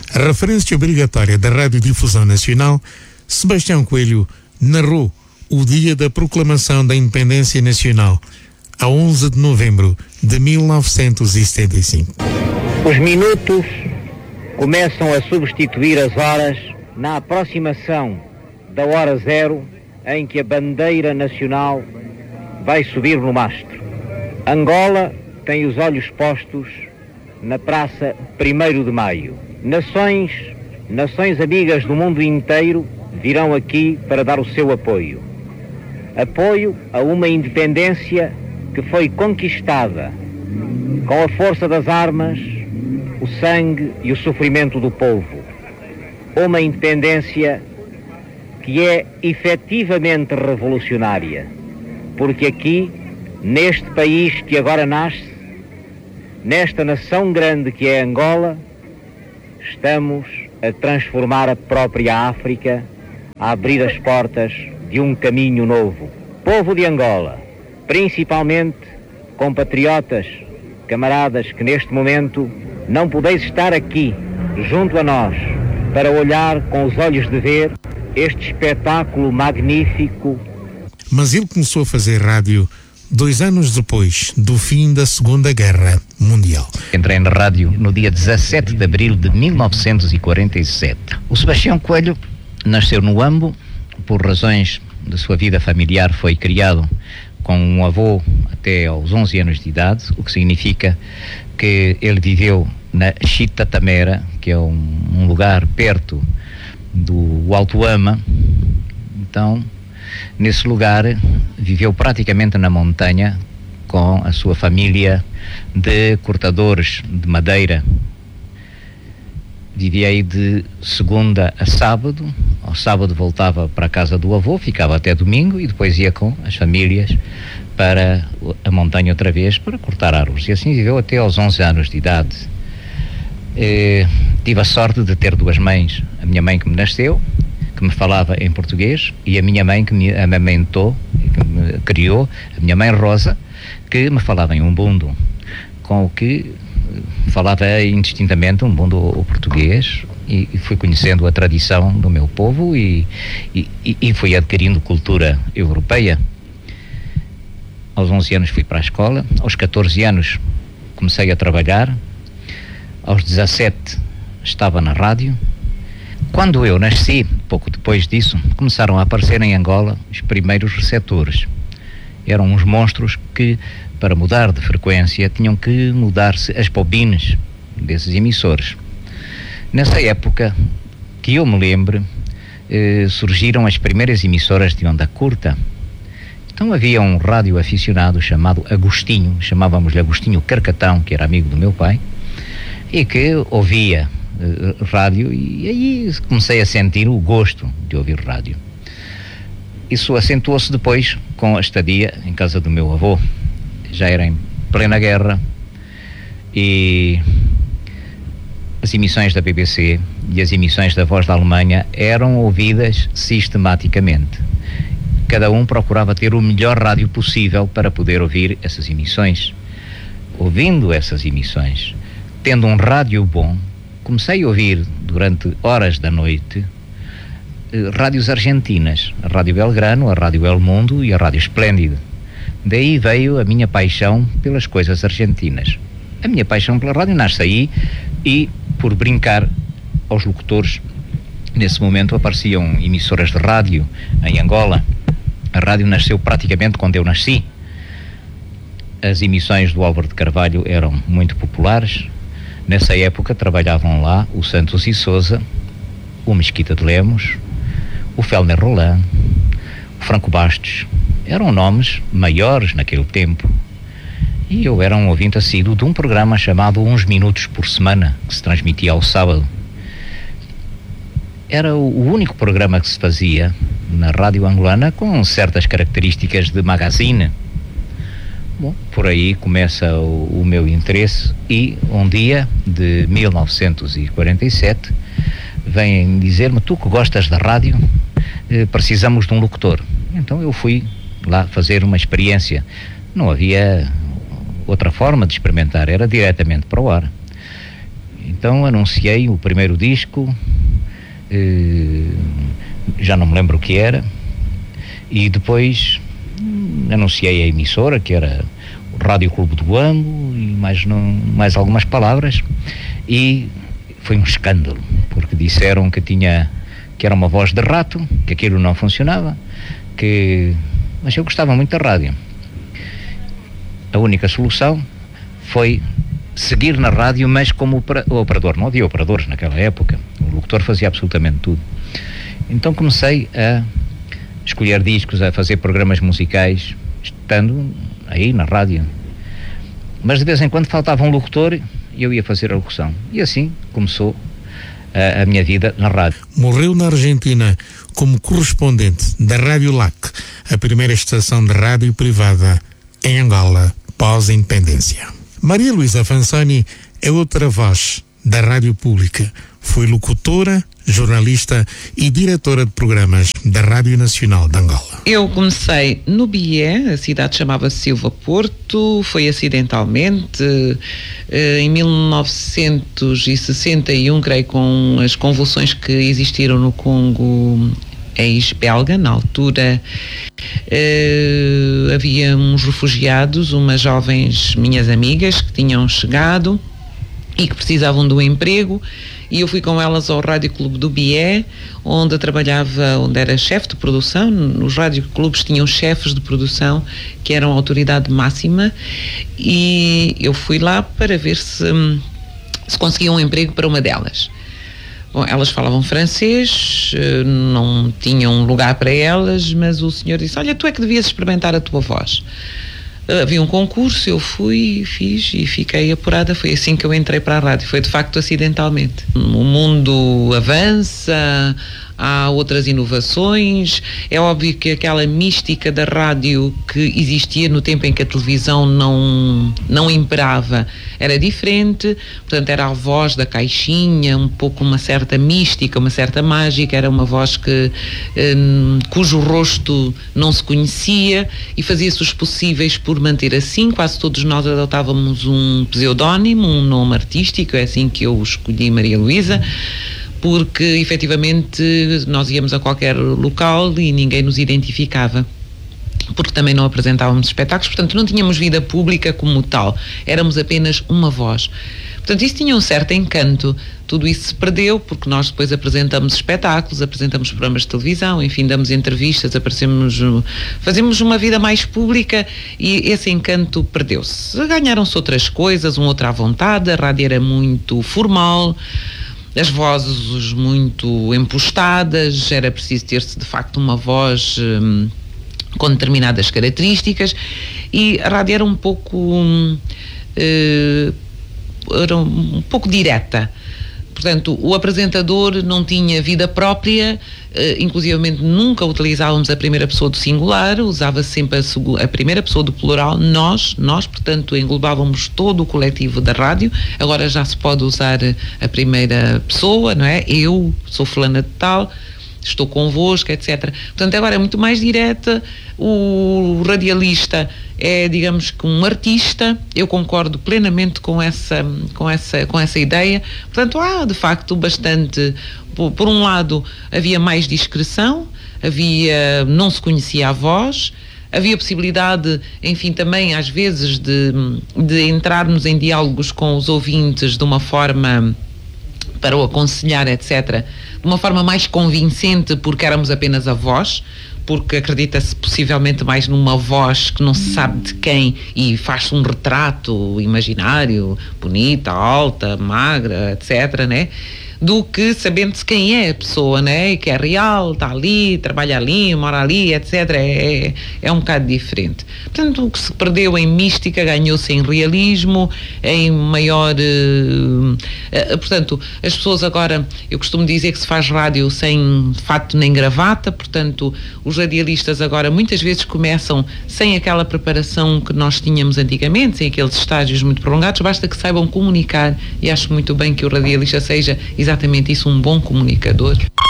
A referência obrigatória da Radiodifusão Nacional, Sebastião Coelho narrou o dia da proclamação da Independência Nacional, a 11 de novembro de 1975. Os minutos começam a substituir as horas na aproximação da hora zero em que a bandeira nacional vai subir no mastro. Angola tem os olhos postos na Praça 1º de Maio. Nações amigas do mundo inteiro virão aqui para dar o seu apoio. Apoio a uma independência que foi conquistada com a força das armas, o sangue e o sofrimento do povo. Uma independência que é efetivamente revolucionária, porque aqui, neste país que agora nasce, nesta nação grande que é Angola, estamos a transformar a própria África, a abrir as portas de um caminho novo. Povo de Angola, principalmente compatriotas, camaradas que neste momento não podeis estar aqui junto a nós para olhar com os olhos de ver este espetáculo magnífico. Mas ele começou a fazer rádio 2 anos depois do fim da Segunda Guerra Mundial. Entrei na rádio no dia 17 de abril de 1947. O Sebastião Coelho nasceu no Ambo, por razões de sua vida familiar foi criado com um avô até aos 11 anos de idade, o que significa que ele viveu na Chitatamera, que é um lugar perto do Alto Ama. Então, nesse lugar, viveu praticamente na montanha com a sua família de cortadores de madeira. Vivia aí de segunda a sábado. Ao sábado voltava para a casa do avô, ficava até domingo e depois ia com as famílias para a montanha outra vez para cortar árvores. E assim viveu até aos 11 anos de idade. Tive a sorte de ter 2 mães. A minha mãe que me nasceu, que me falava em português, e a minha mãe que me amamentou, que me criou, a minha mãe Rosa, que me falava em umbundo, com o que falava indistintamente umbundo o português, e fui conhecendo a tradição do meu povo e fui adquirindo cultura europeia. Aos 11 anos fui para a escola, aos 14 anos comecei a trabalhar, aos 17 estava na rádio. Quando eu nasci, pouco depois disso, começaram a aparecer em Angola os primeiros receptores. Eram uns monstros que, para mudar de frequência, tinham que mudar-se as bobines desses emissores. Nessa época, que eu me lembre, surgiram as primeiras emissoras de onda curta. Então havia um rádio aficionado chamado Agostinho, chamávamos-lhe Agostinho Carcatão, que era amigo do meu pai, e que ouvia rádio, e aí comecei a sentir o gosto de ouvir rádio. Isso acentuou-se depois com a estadia em casa do meu avô. Já era em plena guerra e as emissões da BBC e as emissões da Voz da Alemanha eram ouvidas sistematicamente. Cada um procurava ter o melhor rádio possível para poder ouvir essas emissões. Ouvindo essas emissões, tendo um rádio bom, comecei a ouvir durante horas da noite rádios argentinas, a Rádio Belgrano, a Rádio El Mundo e a Rádio Esplêndida. Daí veio a minha paixão pelas coisas argentinas. A minha paixão pela rádio nasce aí, e por brincar aos locutores, nesse momento apareciam emissoras de rádio em Angola. A rádio nasceu praticamente quando eu nasci. As emissões do Álvaro de Carvalho eram muito populares. Nessa época trabalhavam lá o Santos e Souza, o Mesquita de Lemos, o Fellner Roland, o Franco Bastos. Eram nomes maiores naquele tempo. E eu era um ouvinte assíduo de um programa chamado Uns Minutos por Semana, que se transmitia ao sábado. Era o único programa que se fazia na rádio angolana com certas características de magazine. Bom, por aí começa o meu interesse, e um dia de 1947 vêm dizer-me: tu que gostas da rádio, precisamos de um locutor. Então eu fui lá fazer uma experiência. Não havia outra forma de experimentar, era diretamente para o ar. Então anunciei o primeiro disco, já não me lembro o que era, e depois anunciei a emissora, que era o Rádio Clube do Guambo, e mais algumas palavras, e foi um escândalo, porque disseram que era uma voz de rato, que aquilo não funcionava, mas eu gostava muito da rádio. A única solução foi seguir na rádio, mas como o operador. Não havia operadores naquela época, o locutor fazia absolutamente tudo. Então comecei a escolher discos, a fazer programas musicais, estando aí na rádio. Mas de vez em quando faltava um locutor e eu ia fazer a locução. E assim começou a minha vida na rádio. Morreu na Argentina como correspondente da Rádio LAC, a primeira estação de rádio privada em Angola, pós-independência. Maria Luísa Fanzoni é outra voz da rádio pública. Foi locutora, jornalista e diretora de programas da Rádio Nacional de Angola. Eu comecei no Bié, a cidade chamava-se Silva Porto, foi acidentalmente, em 1961, creio, com as convulsões que existiram no Congo ex-belga, na altura. Havia uns refugiados, umas jovens minhas amigas que tinham chegado e que precisavam de um emprego, e eu fui com elas ao Rádio Clube do Bié, onde era chefe de produção. Nos rádio-clubes tinham chefes de produção que eram a autoridade máxima, e eu fui lá para ver se conseguia um emprego para uma delas. Bom, elas falavam francês, não tinham lugar para elas, mas o senhor disse: olha, tu é que devias experimentar a tua voz. Havia um concurso, eu fui, fiz e fiquei apurada. Foi assim que eu entrei para a rádio, foi de facto acidentalmente. O mundo avança, há outras inovações. É óbvio que aquela mística da rádio que existia no tempo em que a televisão não imperava era diferente, portanto era a voz da caixinha, um pouco uma certa mística, uma certa mágica. Era uma voz cujo rosto não se conhecia, e fazia-se os possíveis por manter assim. Quase todos nós adotávamos um pseudónimo, um nome artístico. É assim que eu escolhi Maria Luísa, porque efetivamente nós íamos a qualquer local e ninguém nos identificava, porque também não apresentávamos espetáculos, portanto não tínhamos vida pública como tal, éramos apenas uma voz. Portanto, isso tinha um certo encanto. Tudo isso se perdeu, porque nós depois apresentamos espetáculos, apresentamos programas de televisão, enfim, damos entrevistas, fazemos uma vida mais pública, e esse encanto perdeu-se. Ganharam-se outras coisas, outra à vontade. A rádio era muito formal, as vozes muito empostadas, era preciso ter-se de facto uma voz com determinadas características, e a rádio era um pouco direta. Portanto, o apresentador não tinha vida própria, inclusivamente nunca utilizávamos a primeira pessoa do singular, usava sempre a primeira pessoa do plural, nós, portanto englobávamos todo o coletivo da rádio. Agora já se pode usar a primeira pessoa, não é? Eu sou fulana de tal, estou convosco, etc. Portanto, agora é muito mais direta. O radialista é, digamos que, um artista. Eu concordo plenamente com essa ideia. Portanto, há de facto bastante. Por um lado, havia mais discrição, não se conhecia a voz, havia possibilidade, enfim, também às vezes de entrarmos em diálogos com os ouvintes de uma forma para o aconselhar, etc., de uma forma mais convincente, porque éramos apenas a voz, porque acredita-se possivelmente mais numa voz que não se sabe de quem, e faz-se um retrato imaginário, bonita, alta, magra, etc., né? Do que sabendo-se quem é a pessoa, né? E que é real, está ali, trabalha ali, mora ali, etc. É um bocado diferente. Portanto, o que se perdeu em mística ganhou-se em realismo, em maior... portanto, as pessoas agora, eu costumo dizer que se faz rádio sem fato nem gravata. Portanto, os radialistas agora muitas vezes começam sem aquela preparação que nós tínhamos antigamente, sem aqueles estágios muito prolongados. Basta que saibam comunicar, e acho muito bem que o radialista seja exatamente isso, um bom comunicador.